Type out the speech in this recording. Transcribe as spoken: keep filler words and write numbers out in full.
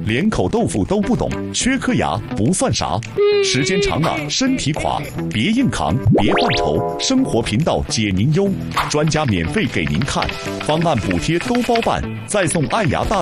连口豆腐都不懂，缺颗牙不算啥。时间长了身体垮，别硬扛，别犯愁，生活频道解您忧，专家免费给您看，方案补贴都包办，再送爱牙大。